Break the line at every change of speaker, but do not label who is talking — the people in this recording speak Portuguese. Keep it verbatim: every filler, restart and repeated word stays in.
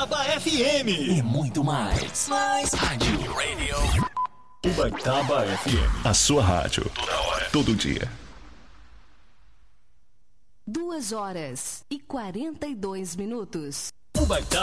Ubaitaba F M.
E muito mais.
Mais rádio. Radio. Ubaitaba F M.
A sua rádio. Toda hora. Todo dia.
Duas horas e quarenta e dois minutos.
Ubaitaba.